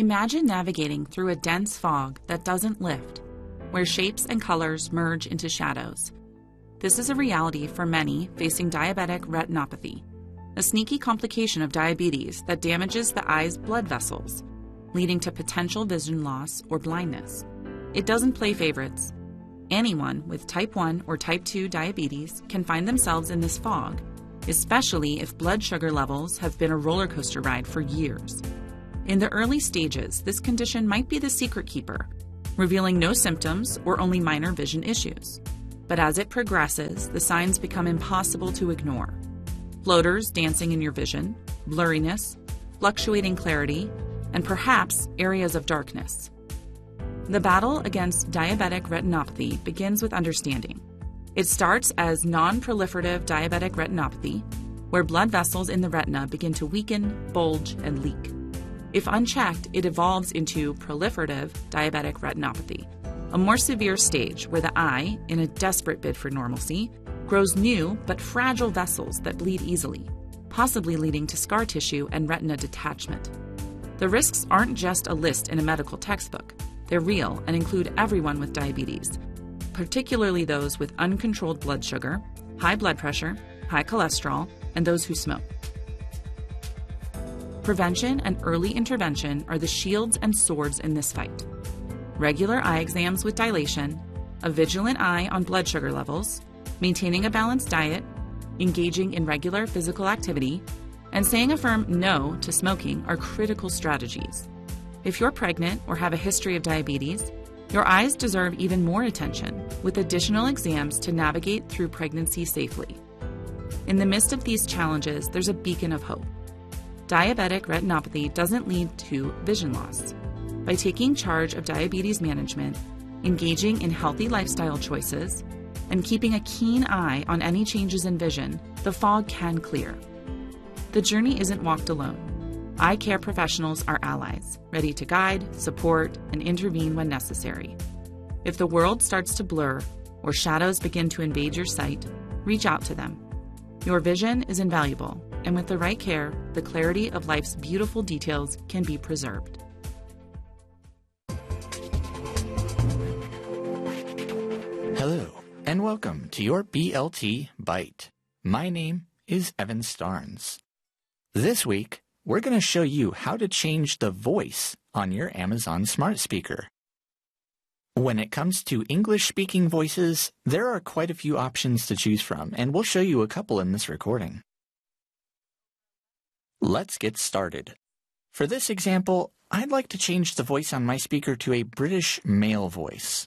Imagine navigating through a dense fog that doesn't lift, where shapes and colors merge into shadows. This is a reality for many facing diabetic retinopathy, a sneaky complication of diabetes that damages the eye's blood vessels, leading to potential vision loss or blindness. It doesn't play favorites. Anyone with type 1 or type 2 diabetes can find themselves in this fog, especially if blood sugar levels have been a roller coaster ride for years. In the early stages, this condition might be the secret keeper, revealing no symptoms or only minor vision issues. But as it progresses, the signs become impossible to ignore. Floaters dancing in your vision, blurriness, fluctuating clarity, and perhaps areas of darkness. The battle against diabetic retinopathy begins with understanding. It starts as non-proliferative diabetic retinopathy, where blood vessels in the retina begin to weaken, bulge, and leak. If unchecked, it evolves into proliferative diabetic retinopathy, a more severe stage where the eye, in a desperate bid for normalcy, grows new but fragile vessels that bleed easily, possibly leading to scar tissue and retina detachment. The risks aren't just a list in a medical textbook. They're real and include everyone with diabetes, particularly those with uncontrolled blood sugar, high blood pressure, high cholesterol, and those who smoke. Prevention and early intervention are the shields and swords in this fight. Regular eye exams with dilation, a vigilant eye on blood sugar levels, maintaining a balanced diet, engaging in regular physical activity, and saying a firm no to smoking are critical strategies. If you're pregnant or have a history of diabetes, your eyes deserve even more attention, with additional exams to navigate through pregnancy safely. In the midst of these challenges, there's a beacon of hope. Diabetic retinopathy doesn't lead to vision loss. By taking charge of diabetes management, engaging in healthy lifestyle choices, and keeping a keen eye on any changes in vision, the fog can clear. The journey isn't walked alone. Eye care professionals are allies, ready to guide, support, and intervene when necessary. If the world starts to blur or shadows begin to invade your sight, reach out to them. Your vision is invaluable, and with the right care, the clarity of life's beautiful details can be preserved. Hello, and welcome to your BLT Bite. My name is Evan Starnes. This week, we're going to show you how to change the voice on your Amazon smart speaker. When it comes to English-speaking voices, there are quite a few options to choose from, and we'll show you a couple in this recording. Let's get started. For this example, I'd like to change the voice on my speaker to a British male voice.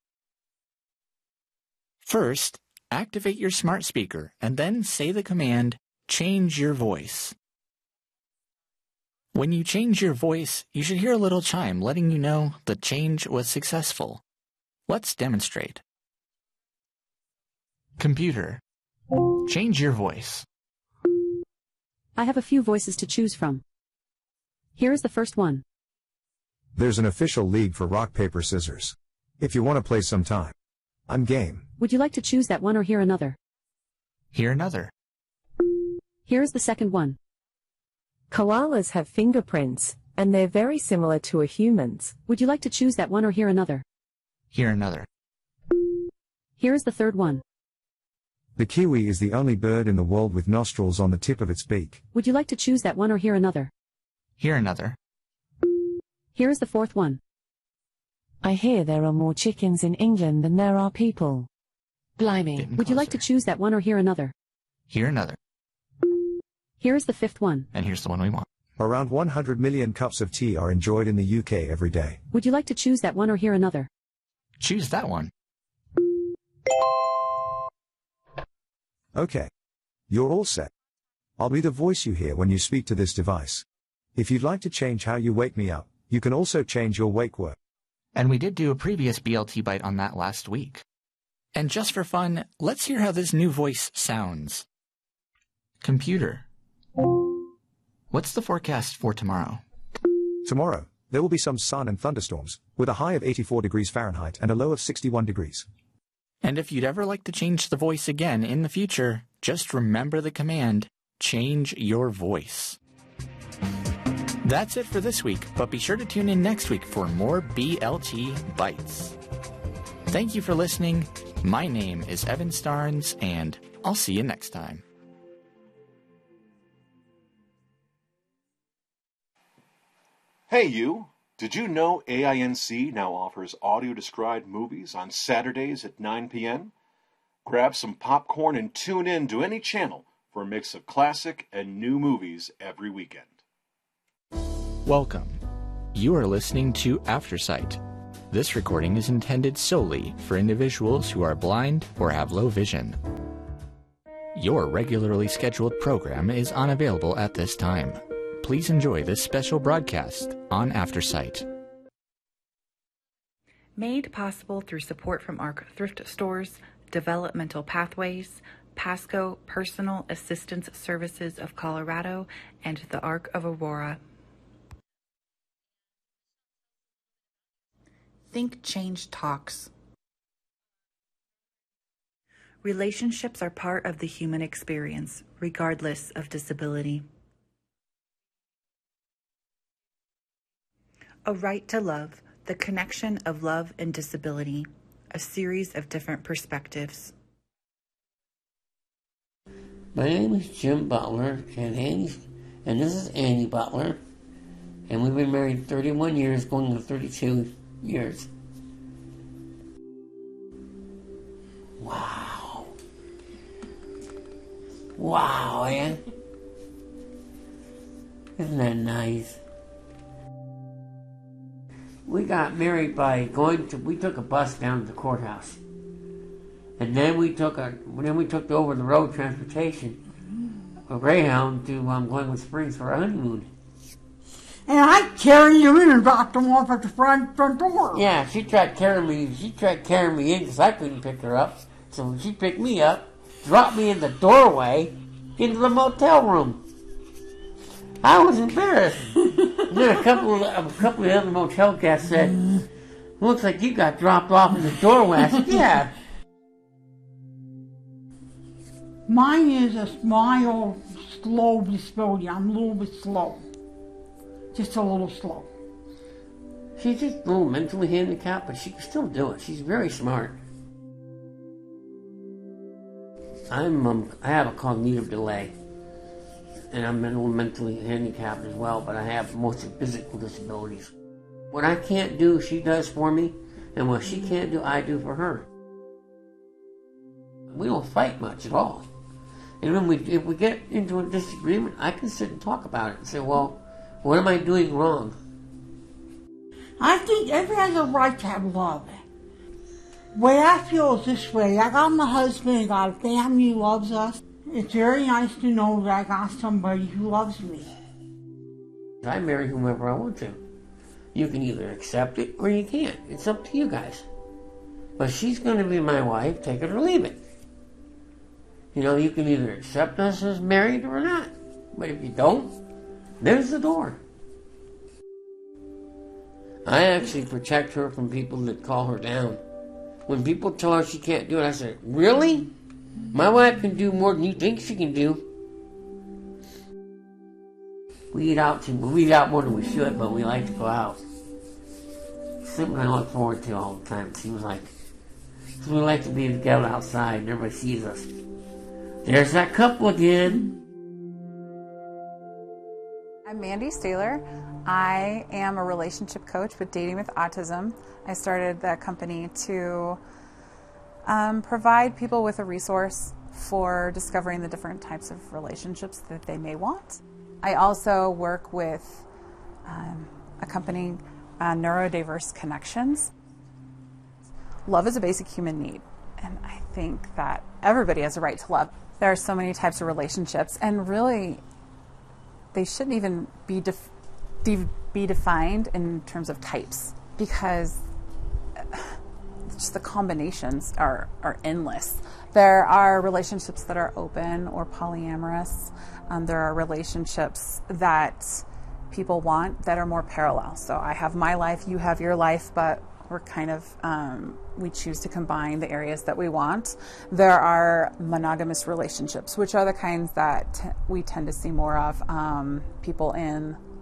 First, activate your smart speaker and then say the command, "Change your voice." When you change your voice, you should hear a little chime letting you know the change was successful. Let's demonstrate. Computer, change your voice. I have a few voices to choose from. Here is the first one. There's an official league for rock, paper, scissors. If you want to play sometime, I'm game. Would you like to choose that one or hear another? Hear another. Here is the second one. Koalas have fingerprints, and they're very similar to a human's. Would you like to choose that one or hear another? Hear another. Here is the third one. The kiwi is the only bird in the world with nostrils on the tip of its beak. Would you like to choose that one or hear another? Hear another. Here is the fourth one. I hear there are more chickens in England than there are people. Blimey. Getting Would you like to closer. choose that one or hear another? Hear another. Here is the fifth one. And here's the one we want. Around 100 million cups of tea are enjoyed in the UK every day. Would you like to choose that one or hear another? Choose that one. Okay. You're all set. I'll be the voice you hear when you speak to this device. If you'd like to change how you wake me up, you can also change your wake word. And we did do a previous BLT Bite on that last week. And just for fun, let's hear how this new voice sounds. Computer, what's the forecast for tomorrow? Tomorrow, there will be some sun and thunderstorms, with a high of 84 degrees Fahrenheit and a low of 61 degrees. And if you'd ever like to change the voice again in the future, just remember the command, change your voice. That's it for this week, but be sure to tune in next week for more BLT Bites. Thank you for listening. My name is Evan Starnes, and I'll see you next time. Hey you! Did you know AINC now offers audio-described movies on Saturdays at 9 p.m.? Grab some popcorn and tune in to any channel for a mix of classic and new movies every weekend. Welcome. You are listening to Aftersight. This recording is intended solely for individuals who are blind or have low vision. Your regularly scheduled program is unavailable at this time. Please enjoy this special broadcast on Aftersight. Made possible through support from ARC Thrift Stores, Developmental Pathways, Pasco Personal Assistance Services of Colorado, and the ARC of Aurora. Think Change Talks. Relationships are part of the human experience, regardless of disability. A Right to Love, the connection of love and disability, a series of different perspectives. My name is Jim Butler, and this is Annie Butler, and we've been married 31 years, going to 32 years. Wow. Wow, eh? Isn't that nice? We got married by we took a bus down to the courthouse. And then we took over the road transportation, a Greyhound, to Glenwood Springs for a honeymoon. And I carried you in and dropped them off at the front door. Yeah, she tried carrying me in because I couldn't pick her up. So she picked me up, dropped me in the doorway into the motel room. I was embarrassed. Then a couple of the other motel guests said, "Looks like you got dropped off in the doorway." I said, "Yeah." Mine is a mild, slow disability. I'm a little bit slow. Just a little slow. She's just a little mentally handicapped, but she can still do it. She's very smart. I have a cognitive delay, and I'm mentally handicapped as well, but I have mostly physical disabilities. What I can't do, she does for me, and what she can't do, I do for her. We don't fight much at all. And if we get into a disagreement, I can sit and talk about it and say, well, what am I doing wrong? I think everyone has a right to have love. The way I feel is this way. I got my husband, I got a family who loves us. It's very nice to know that I got somebody who loves me. I marry whomever I want to. You can either accept it or you can't. It's up to you guys. But she's going to be my wife, take it or leave it. You know, you can either accept us as married or not. But if you don't, there's the door. I actually protect her from people that call her down. When people tell her she can't do it, I say, really? My wife can do more than you think she can do. We eat out more than we should, but we like to go out. Something I look forward to all the time. It seems like we like to be together outside and everybody sees us. There's that couple again. I'm Mandy Staler. I am a relationship coach with Dating with Autism. I started that company to provide people with a resource for discovering the different types of relationships that they may want. I also work with a company, Neurodiverse Connections. Love is a basic human need, and I think that everybody has a right to love. There are so many types of relationships, and really, they shouldn't even be defined in terms of types, because just the combinations are endless. There are relationships that are open or polyamorous. There are relationships that people want that are more parallel. So I have my life, you have your life, but we're kind of, we choose to combine the areas that we want. There are monogamous relationships, which are the kinds that we tend to see more of, people in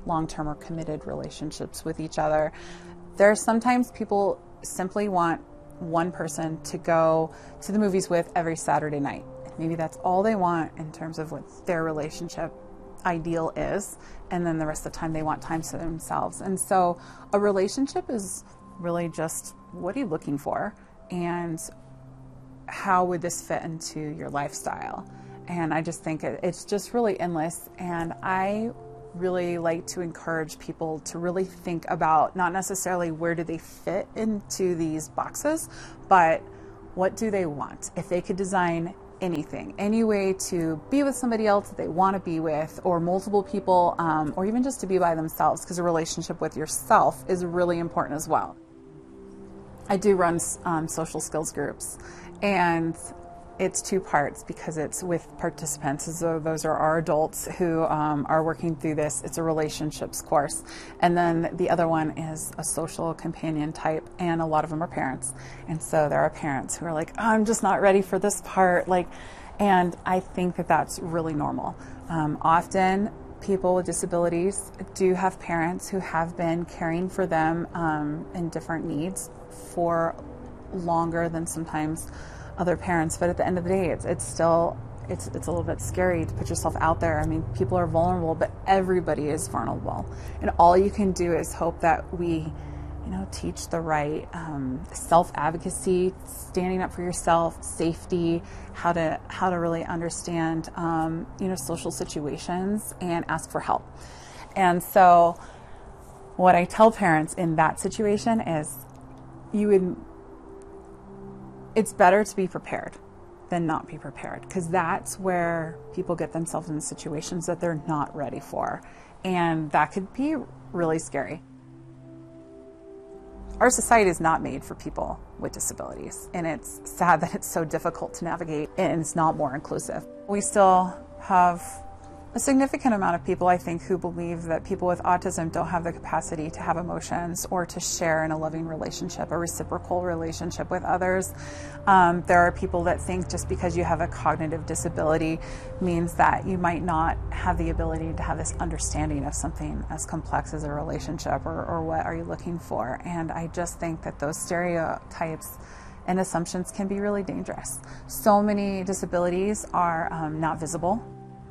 long-term or committed relationships with each other. There are sometimes people simply want one person to go to the movies with every Saturday night. Maybe that's all they want in terms of what their relationship ideal is, and then the rest of the time they want time to themselves. And so a relationship is really just, what are you looking for, and how would this fit into your lifestyle? And I just think it's just really endless, and I really like to encourage people to really think about not necessarily where do they fit into these boxes, but what do they want? If they could design anything, any way to be with somebody else that they want to be with, or multiple people, or even just to be by themselves, because a relationship with yourself is really important as well. I do run social skills groups, and it's two parts because it's with participants. So those are our adults who are working through this. It's a relationships course. And then the other one is a social companion type, and a lot of them are parents. And so there are parents who are like, oh, I'm just not ready for this part. And I think that that's really normal. Often people with disabilities do have parents who have been caring for them in different needs for longer than sometimes other parents, but at the end of the day, it's still a little bit scary to put yourself out there. I mean, people are vulnerable, but everybody is vulnerable, and all you can do is hope that we, teach the right self-advocacy, standing up for yourself, safety, how to really understand social situations and ask for help. And so, what I tell parents in that situation is, it's better to be prepared than not be prepared, because that's where people get themselves in situations that they're not ready for. And that could be really scary. Our society is not made for people with disabilities, and it's sad that it's so difficult to navigate and it's not more inclusive. We still have a significant amount of people, I think, who believe that people with autism don't have the capacity to have emotions or to share in a loving relationship, a reciprocal relationship with others. There are people that think just because you have a cognitive disability means that you might not have the ability to have this understanding of something as complex as a relationship, or what are you looking for. And I just think that those stereotypes and assumptions can be really dangerous. So many disabilities are not visible.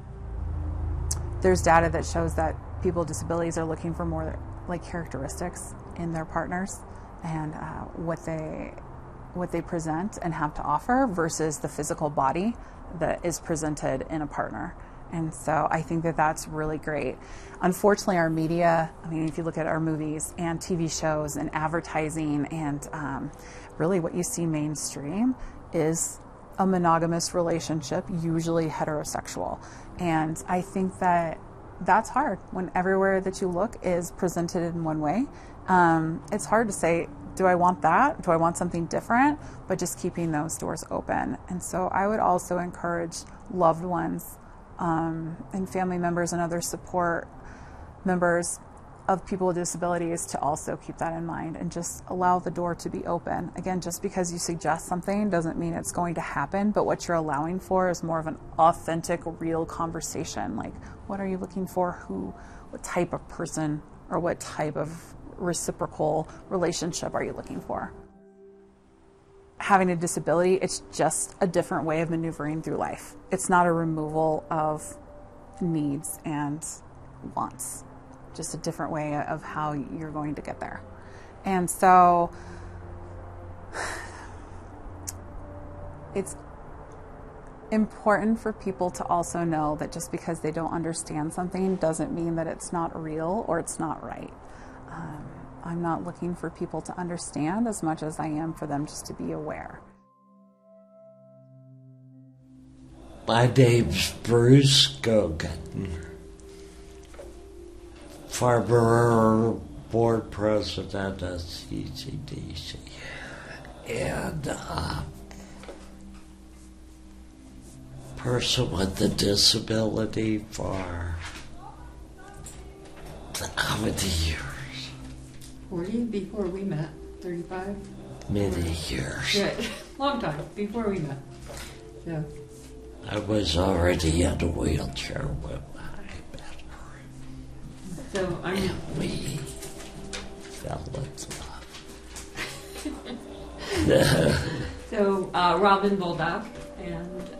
There's data that shows that people with disabilities are looking for more characteristics in their partners and what they present and have to offer versus the physical body that is presented in a partner. And so I think that that's really great. Unfortunately, our media, if you look at our movies and TV shows and advertising and really what you see mainstream is a monogamous relationship, usually heterosexual. And I think that that's hard when everywhere that you look is presented in one way. It's hard to say, do I want that? Do I want something different? But just keeping those doors open. And so I would also encourage loved ones and family members and other support members of people with disabilities to also keep that in mind and just allow the door to be open. Again, just because you suggest something doesn't mean it's going to happen, but what you're allowing for is more of an authentic, real conversation. Like, what are you looking for? What type of person or what type of reciprocal relationship are you looking for? Having a disability, it's just a different way of maneuvering through life. It's not a removal of needs and wants. Just a different way of how you're going to get there. And so it's important for people to also know that just because they don't understand something doesn't mean that it's not real or it's not right. I'm not looking for people to understand as much as I am for them just to be aware. My name's Bruce Gogan, former board president at CCDC, and person with a disability for how many years? 40 before we met, 35? Many years. Good. Long time before we met. Yeah. I was already in a wheelchair when I met her. So I'm. And we fell in love. So Robin Bulldog, and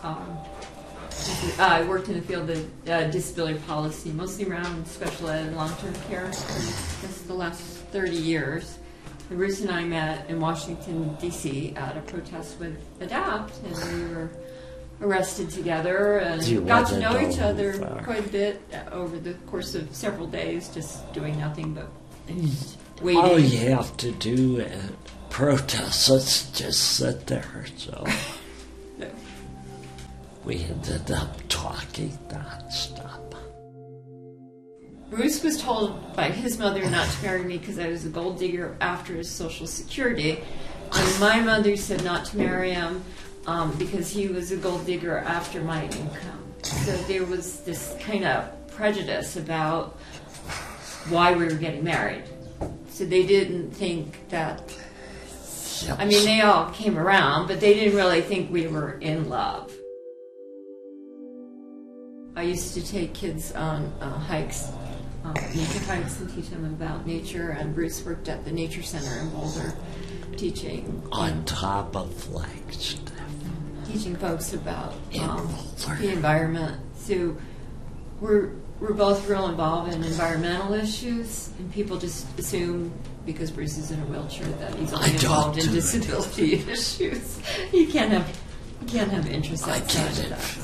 I worked in the field of disability policy, mostly around special ed and long-term care for just the last 30 years. And Bruce and I met in Washington, D.C. at a protest with ADAPT, and we were arrested together and got to know each other quite a bit over the course of several days, just doing nothing but waiting. All you have to do at protests is just sit there, so we ended up talking nonstop. Bruce was told by his mother not to marry me because I was a gold digger after his Social Security. And my mother said not to marry him because he was a gold digger after my income. So there was this kind of prejudice about why we were getting married. So they didn't think that, I mean, they all came around, but they didn't really think we were in love. I used to take kids on hikes, nature hikes, and teach them about nature, and Bruce worked at the Nature Center in Boulder teaching. On top of Flagstaff. Teaching folks about the environment. So we're both real involved in environmental issues, and people just assume because Bruce is in a wheelchair that he's only involved in disability issues. You can't have interests outside of that.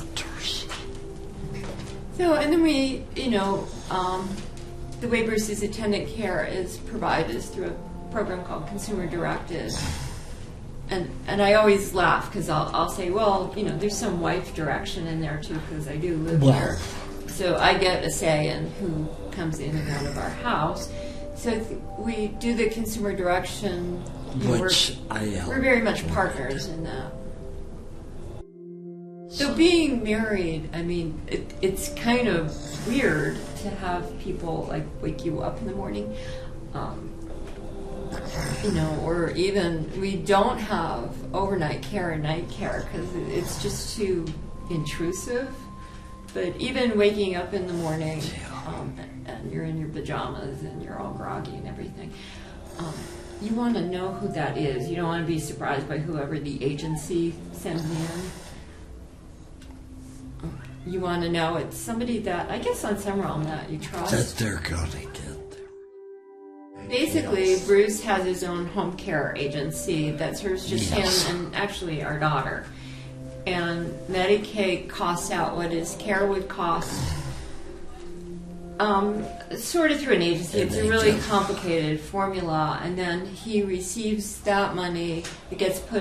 So, and then we, the way Bruce's attendant care is provided is through a program called Consumer Directed. And I always laugh because I'll say, well, there's some wife direction in there too because I do live here. So I get a say in who comes in and out of our house. So we do the consumer direction. Which we're very much partners in that. So being married, I mean, it's kind of weird to have people like wake you up in the morning, or even we don't have overnight care and night care because it's just too intrusive. But even waking up in the morning and you're in your pajamas and you're all groggy and everything, you want to know who that is. You don't want to be surprised by whoever the agency sends in. You want to know it's somebody that, I guess on some realm that you trust. That they're going to get there. Basically, Bruce has his own home care agency that serves just him and actually our daughter. And Medicaid costs out what his care would cost, sort of through an agency. It's a really complicated formula. And then he receives that money. It gets put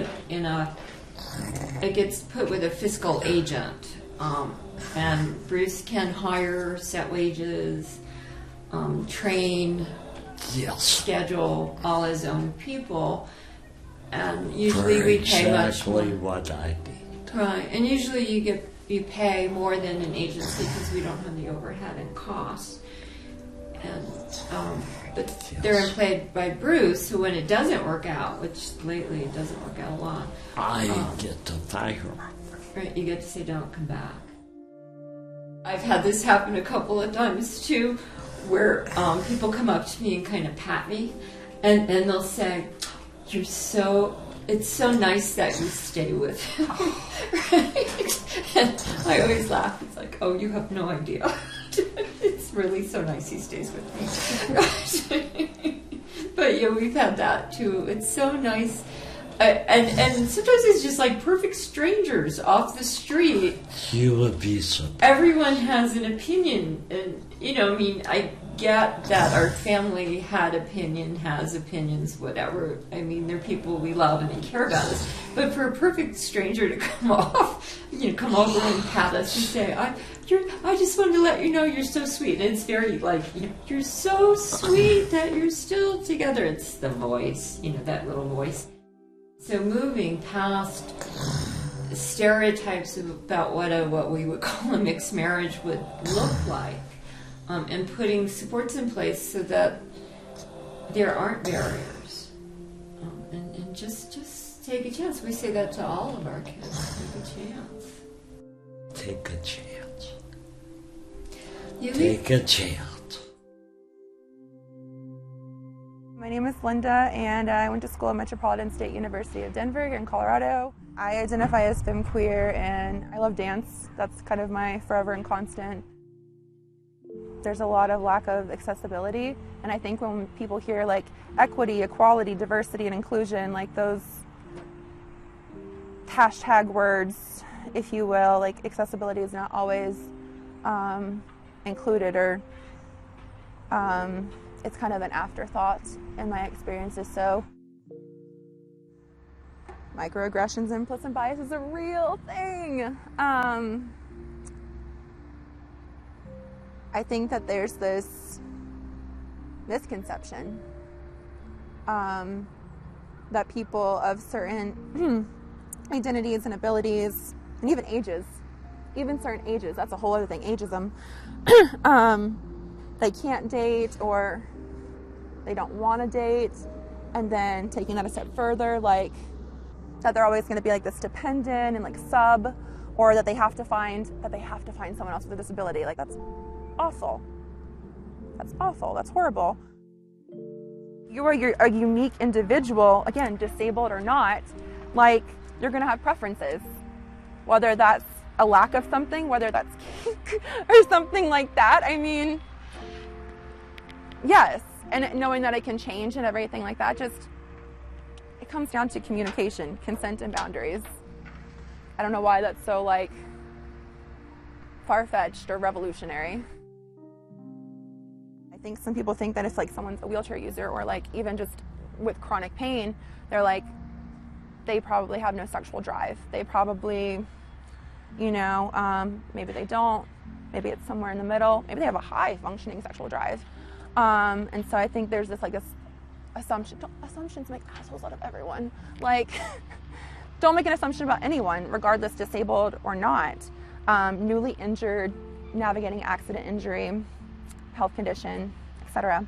with a fiscal agent. And Bruce can hire, set wages, train, schedule all his own people, and usually we pay much more. What I need. Right, and usually you pay more than an agency because we don't have the overhead and costs. And but they're employed by Bruce, so when it doesn't work out, which lately it doesn't work out a lot, I get to fire. Right, you get to say don't come back. I've had this happen a couple of times too, where people come up to me and kind of pat me, and they'll say, it's so nice that you stay with him. Right? And I always laugh. It's like, oh, you have no idea. It's really so nice he stays with me. But yeah, we've had that too. It's so nice. And sometimes it's just like perfect strangers off the street. You would be surprised. Everyone has an opinion. And, I get that our family has opinions, whatever. I mean, they're people we love and they care about us. But for a perfect stranger to come over and pat us and say, I just wanted to let you know you're so sweet. And it's very like, you're so sweet that you're still together. It's the voice, that little voice. So moving past stereotypes about what we would call a mixed marriage would look like, and putting supports in place so that there aren't barriers, and just take a chance. We say that to all of our kids. Take a chance. Take a chance. You Take a chance. My name is Linda, and I went to school at Metropolitan State University of Denver here in Colorado. I identify as femqueer, and I love dance. That's kind of my forever and constant. There's a lot of lack of accessibility, and I think when people hear like equity, equality, diversity, and inclusion, like those hashtag words, if you will, like accessibility is not always included, or it's kind of an afterthought in my experiences. So microaggressions, implicit bias is a real thing. I think that there's this misconception that people of certain identities and abilities, and even ages, even certain ages, that's a whole other thing, ageism, they can't date, or they don't want to date, and then taking that a step further, like that they're always going to be like this dependent and like sub, or that they have to find someone else with a disability. Like that's awful. That's awful. That's horrible. You are a unique individual, again, disabled or not, like you're going to have preferences, whether that's a lack of something, whether that's kink or something like that. I mean, yes, and knowing that it can change and everything like that, just, it comes down to communication, consent, and boundaries. I don't know why that's so like far-fetched or revolutionary. I think some people think that if like someone's a wheelchair user, or like even just with chronic pain, they're like, they probably have no sexual drive. They probably, you know, maybe they don't. Maybe it's somewhere in the middle. Maybe they have a high functioning sexual drive. And so I think there's this like this assumption. Assumptions make assholes out of everyone. Like, don't make an assumption about anyone, regardless disabled or not. Newly injured, navigating accident, injury, health condition, etc.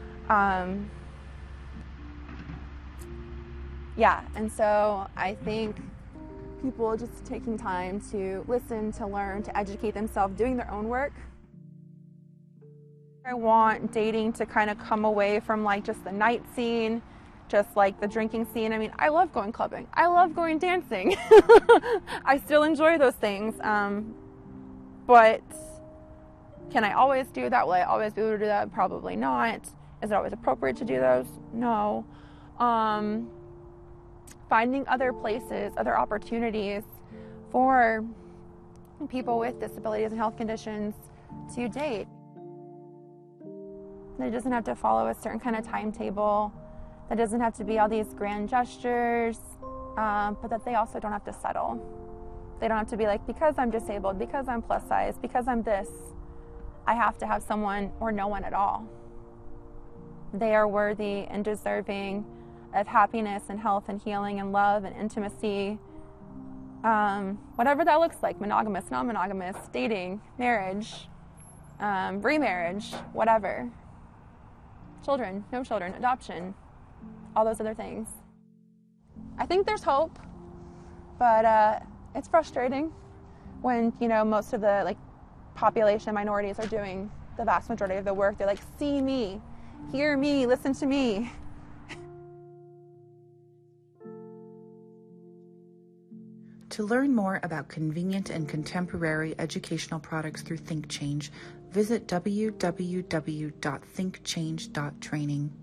Yeah, and so I think people just taking time to listen, to learn, to educate themselves, doing their own work. I want dating to kind of come away from like just the night scene, just like the drinking scene. I mean, I love going clubbing. I love going dancing. I still enjoy those things. But can I always do that? Will I always be able to do that? Probably not. Is it always appropriate to do those? No. Finding other places, other opportunities for people with disabilities and health conditions to date. It doesn't have to follow a certain kind of timetable. That doesn't have to be all these grand gestures, but that they also don't have to settle. They don't have to be like, because I'm disabled, because I'm plus size, because I'm this, I have to have someone or no one at all. They are worthy and deserving of happiness and health and healing and love and intimacy, whatever that looks like, monogamous, non-monogamous, dating, marriage, remarriage, whatever. Children, no children, adoption, all those other things. I think there's hope, but it's frustrating when, you know, most of the like population minorities are doing the vast majority of the work. They're like, see me, hear me, listen to me. To learn more about convenient and contemporary educational products through ThinkChange, visit www.thinkchange.training.